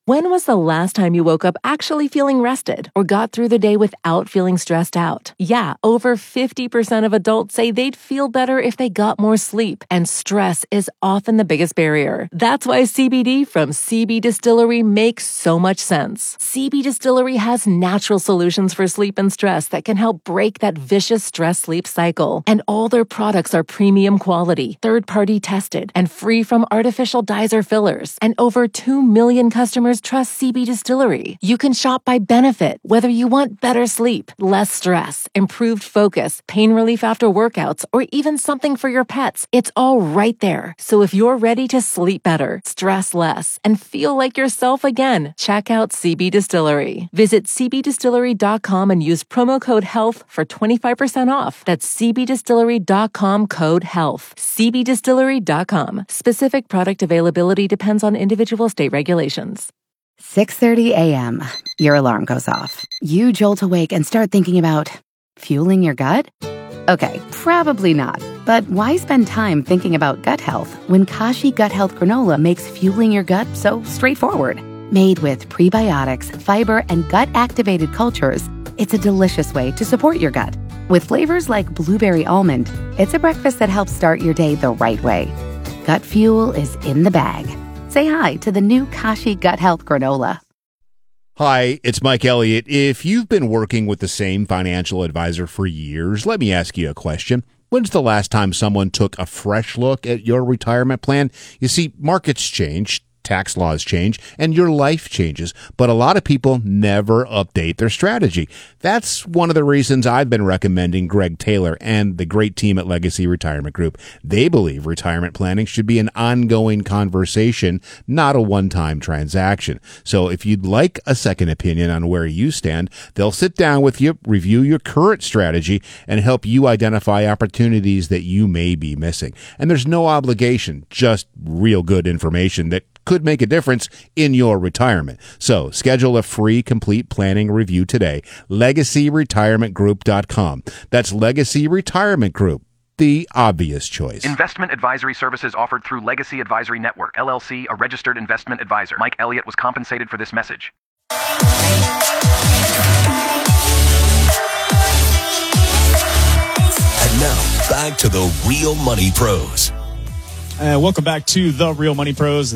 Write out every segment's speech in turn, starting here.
When was the last time you woke up actually feeling rested or got through the day without feeling stressed out? Yeah, over 50% of adults say they'd feel better if they got more sleep, and stress is often the biggest barrier. That's why CBD from CB Distillery makes so much sense. CB Distillery has natural solutions for sleep and stress that can help break that vicious stress-sleep cycle. And all their products are premium quality, third-party tested, and free from artificial dyes or fillers. And over 2 million customers trust CB Distillery. You can shop by benefit, whether you want better sleep, less stress, improved focus, pain relief after workouts, or even something for your pets. It's all right there. So if you're ready to sleep better, stress less, and feel like yourself again, check out CB Distillery. Visit cbdistillery.com and use promo code HEALTH for 25% off. That's cbdistillery.com code HEALTH. cbdistillery.com. Specific product availability depends on individual state regulations. 6:30 a.m. Your alarm goes off. You jolt awake and start thinking about fueling your gut? Okay, probably not. But why spend time thinking about gut health when Kashi Gut Health Granola makes fueling your gut so straightforward? Made with prebiotics, fiber, and gut-activated cultures, it's a delicious way to support your gut. With flavors like blueberry almond, it's a breakfast that helps start your day the right way. Gut fuel is in the bag. Say hi to the new Kashi Gut Health Granola. Hi, it's Mike Elliott. If you've been working with the same financial advisor for years, let me ask you a question. When's the last time someone took a fresh look at your retirement plan? You see, markets change, tax laws change, and your life changes, but a lot of people never update their strategy. That's one of the reasons I've been recommending Greg Taylor and the great team at Legacy Retirement Group. They believe retirement planning should be an ongoing conversation, not a one-time transaction. So if you'd like a second opinion on where you stand, they'll sit down with you, review your current strategy, and help you identify opportunities that you may be missing. And there's no obligation, just real good information that could make a difference in your retirement. So schedule a free complete planning review today. LegacyRetirementGroup.com. That's Legacy Retirement Group, the obvious choice. Investment advisory services offered through Legacy Advisory Network, LLC, a registered investment advisor. Mike Elliott was compensated for this message. And now, back to the Real Money Pros. Welcome back to The Real Money Pros,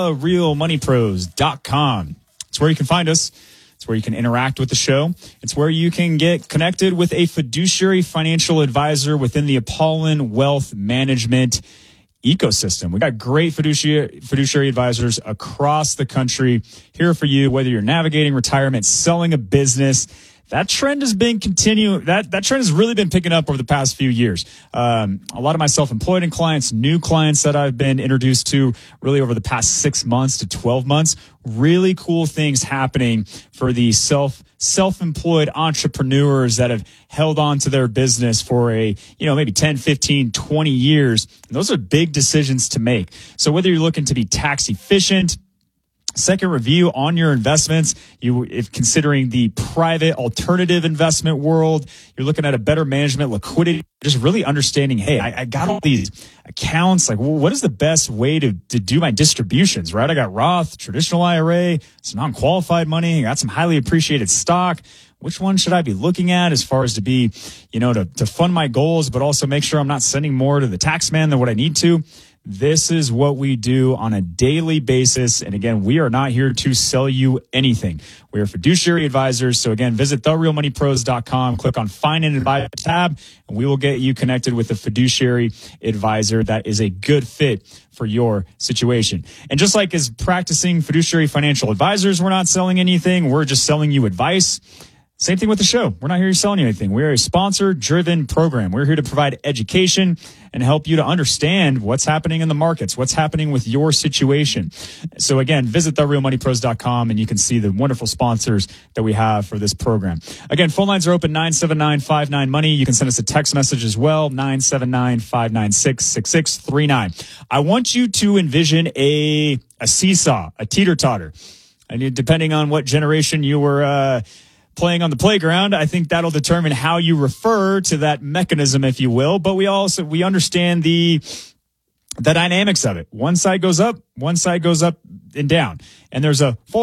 therealmoneypros.com. It's where you can find us. It's where you can interact with the show. It's where you can get connected with a fiduciary financial advisor within the Apollon Wealth Management ecosystem. We got great fiduciary advisors across the country here for you, whether you're navigating retirement, selling a business. That trend has been continuing. That trend has really been picking up over the past few years. A lot of my self-employed and clients, new clients that I've been introduced to really over the past 6 months to 12 months, really cool things happening for the self-employed entrepreneurs that have held on to their business for maybe 10, 15, 20 years. And those are big decisions to make. So whether you're looking to be tax efficient, second review on your investments, if considering the private alternative investment world, you're looking at a better management, liquidity, just really understanding, hey, I got all these accounts. Like, what is the best way to do my distributions, right? I got Roth, traditional IRA, some non-qualified money, I got some highly appreciated stock. Which one should I be looking at as far as to be, to fund my goals, but also make sure I'm not sending more to the tax man than what I need to? This is what we do on a daily basis. And again, we are not here to sell you anything. We are fiduciary advisors. So again, visit therealmoneypros.com, click on Find an Advisor tab, and we will get you connected with a fiduciary advisor that is a good fit for your situation. And just like as practicing fiduciary financial advisors, we're not selling anything. We're just selling you advice. Same thing with the show. We're not here to sell you anything. We're a sponsor-driven program. We're here to provide education and help you to understand what's happening in the markets, what's happening with your situation. So again, visit therealmoneypros.com and you can see the wonderful sponsors that we have for this program. Again, phone lines are open 979-59-MONEY. You can send us a text message as well, 979-596-6639. I want you to envision a seesaw, a teeter-totter. And depending on what generation you were playing on the playground, I think that'll determine how you refer to that mechanism, if you will. But we understand the dynamics of it. One side goes up and down. And there's a